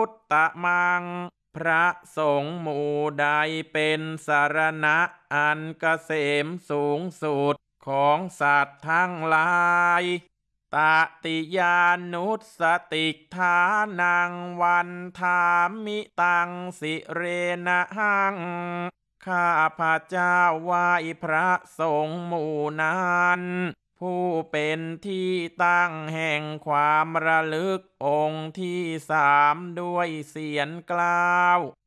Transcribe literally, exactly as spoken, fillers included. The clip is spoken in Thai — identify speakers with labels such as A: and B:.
A: ตตะมังพระสงฆ์หมู่ใดเป็นสารณะอันเกษมสูงสุดของสัตว์ทั้งหลายตติยานุสติฐานังวันทามิตังสิเรนะหังข้าพระเจ้าไหว้พระสงฆ์หมู่นั้นผู้เป็นที่ตั้งแห่งความระลึกองค์ที่สามด้วยเสียงกล่าว